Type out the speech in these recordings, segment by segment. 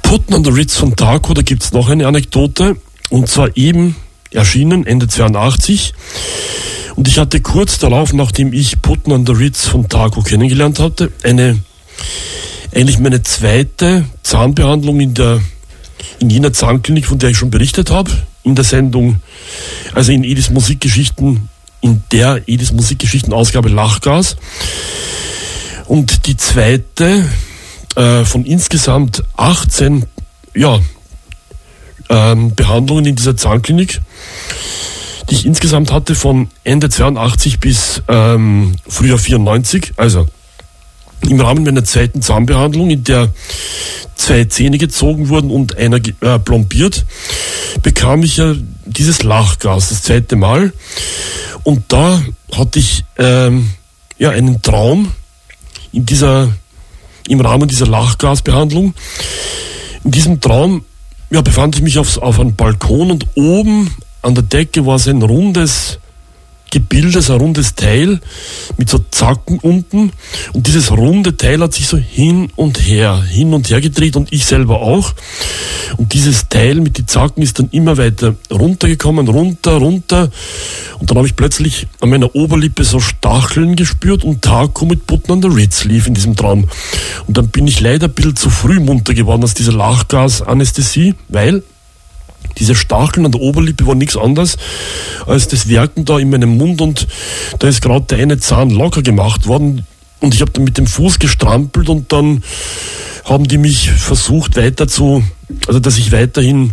Puttin on the Ritz von Taco, da gibt es noch eine Anekdote, und zwar eben erschienen Ende 82. Und ich hatte kurz darauf, nachdem ich Puttin on the Ritz von Taco kennengelernt hatte, eigentlich meine zweite Zahnbehandlung in jener Zahnklinik, von der ich schon berichtet habe, in der Sendung, also in Edis Musikgeschichten, in der Edis Musikgeschichten-Ausgabe Lachgas. Und die zweite von insgesamt 18 Behandlungen in dieser Zahnklinik, die ich insgesamt hatte von Ende 82 bis Frühjahr 94, also im Rahmen meiner zweiten Zahnbehandlung, in der 2 Zähne gezogen wurden und einer plombiert, bekam ich ja dieses Lachgas das zweite Mal. Und da hatte ich einen Traum im Rahmen dieser Lachgasbehandlung. In diesem Traum befand ich mich auf einem Balkon, und oben an der Decke war so ein rundes Gebilde, so ein rundes Teil mit so Zacken unten, und dieses runde Teil hat sich so hin und her gedreht, und ich selber auch, und dieses Teil mit den Zacken ist dann immer weiter runtergekommen, runter, und dann habe ich plötzlich an meiner Oberlippe so Stacheln gespürt, und Taco mit Puttin on the Ritz lief in diesem Traum. Und dann bin ich leider ein bisschen zu früh munter geworden aus dieser Lachgasanästhesie, weil diese Stacheln an der Oberlippe waren nichts anderes als das Werken da in meinem Mund, und da ist gerade der eine Zahn locker gemacht worden, und ich habe dann mit dem Fuß gestrampelt, und dann haben die mich versucht die haben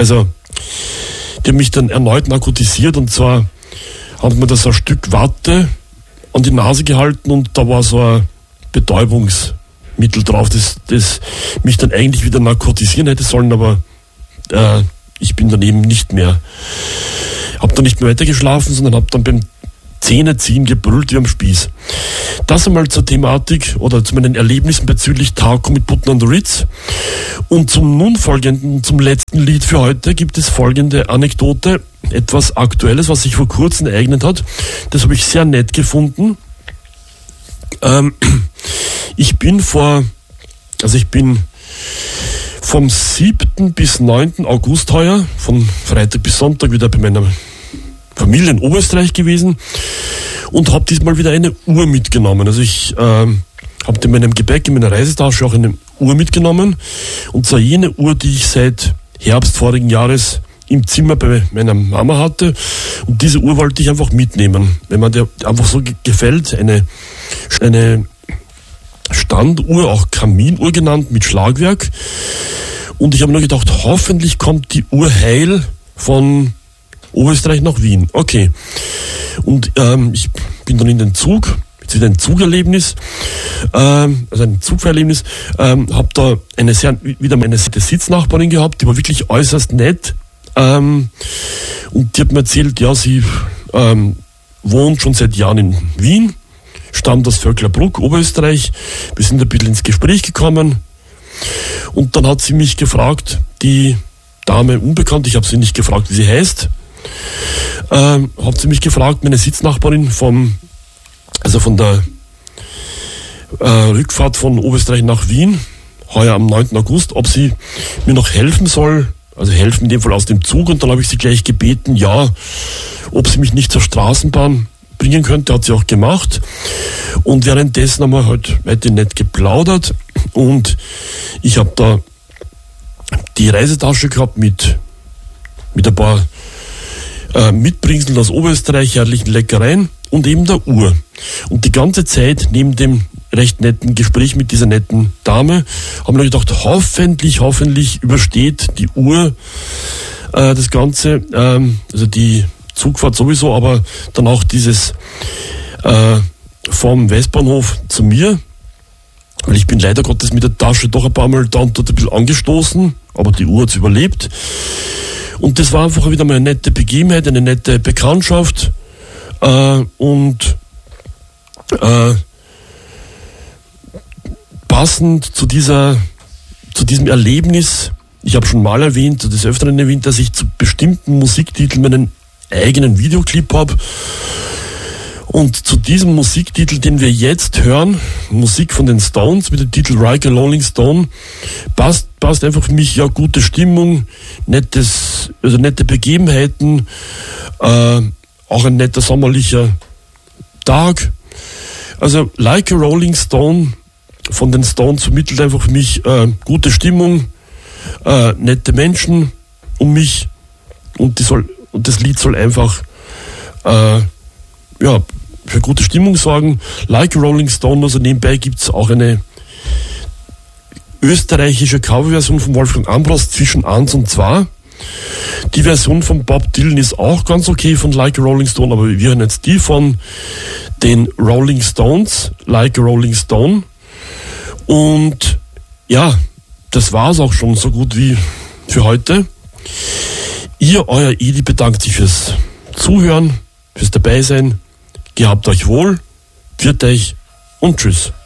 mich dann erneut narkotisiert, und zwar haben mir da so ein Stück Watte an die Nase gehalten, und da war so ein Betäubungsmittel drauf, das mich dann eigentlich wieder narkotisieren hätte sollen, aber ich bin dann eben habe dann nicht mehr weiter geschlafen, sondern habe dann beim Zähneziehen gebrüllt wie am Spieß. Das einmal zur Thematik oder zu meinen Erlebnissen bezüglich Taco mit Puttin on the Ritz. Und zum letzten Lied für heute gibt es folgende Anekdote, etwas Aktuelles, was sich vor kurzem ereignet hat. Das habe ich sehr nett gefunden. Ich bin vom 7. bis 9. August heuer, von Freitag bis Sonntag, wieder bei meiner Familie in Oberösterreich gewesen und habe diesmal wieder eine Uhr mitgenommen. Also ich habe in meinem Gepäck, in meiner Reisetasche auch eine Uhr mitgenommen, und zwar jene Uhr, die ich seit Herbst vorigen Jahres im Zimmer bei meiner Mama hatte, und diese Uhr wollte ich einfach mitnehmen, wenn man der einfach so gefällt, eine Standuhr, auch Kaminuhr genannt, mit Schlagwerk. Und ich habe nur gedacht, hoffentlich kommt die Uhr heil von Oberösterreich nach Wien. Okay. Und ich bin dann in den Zug, jetzt wieder ein Zugerlebnis, also ein Zugfahrerlebnis, habe da wieder meine Sitznachbarin gehabt, die war wirklich äußerst nett. Und die hat mir erzählt, ja, sie wohnt schon seit Jahren in Wien, stammt aus Vöcklerbruck, Oberösterreich. Wir sind ein bisschen ins Gespräch gekommen, und dann hat sie mich gefragt, die Dame unbekannt, ich habe sie nicht gefragt, wie sie heißt, hat sie mich gefragt, meine Sitznachbarin von der Rückfahrt von Oberösterreich nach Wien, heuer am 9. August, ob sie mir noch helfen soll, also helfen in dem Fall aus dem Zug, und dann habe ich sie gleich gebeten, ja, ob sie mich nicht zur Straßenbahn bringen könnte, hat sie auch gemacht. Und währenddessen haben wir halt weiter nett geplaudert, und ich habe da die Reisetasche gehabt mit ein paar Mitbringseln aus Oberösterreich, herrlichen Leckereien und eben der Uhr. Und die ganze Zeit neben dem recht netten Gespräch mit dieser netten Dame haben wir gedacht, hoffentlich übersteht die Uhr das Ganze, also die Zugfahrt sowieso, aber dann auch dieses vom Westbahnhof zu mir, weil ich bin leider Gottes mit der Tasche doch ein paar Mal da und dort ein bisschen angestoßen, aber die Uhr hat es überlebt. Und das war einfach wieder mal eine nette Begebenheit, eine nette Bekanntschaft, und passend zu diesem Erlebnis, ich habe schon mal erwähnt, des Öfteren erwähnt, dass ich zu bestimmten Musiktiteln meinen eigenen Videoclip habe. Und zu diesem Musiktitel, den wir jetzt hören, Musik von den Stones mit dem Titel Like a Rolling Stone, passt passt einfach für mich, ja, gute Stimmung, nette Begebenheiten, auch ein netter sommerlicher Tag. Also Like a Rolling Stone von den Stones vermittelt einfach für mich gute Stimmung, nette Menschen um mich, und das Lied soll einfach für gute Stimmung sorgen. Like a Rolling Stone, also nebenbei gibt es auch eine österreichische Coverversion von Wolfgang Ambros, zwischen 1 und 2. Die Version von Bob Dylan ist auch ganz okay von Like a Rolling Stone, aber wir hören jetzt die von den Rolling Stones, Like a Rolling Stone. Und ja, das war's auch schon so gut wie für heute. Ihr, euer Edi, bedankt sich fürs Zuhören, fürs Dabeisein. Gehabt euch wohl, pfiat euch und tschüss.